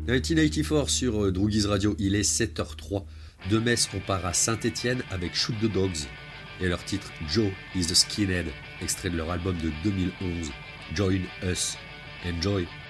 1984 sur Droogies Radio, il est 7h03. De Metz, on part à Saint-Étienne avec Shoot the Dogs et leur titre Joe is the Skinhead, extrait de leur album de 2011. Join us. Enjoy.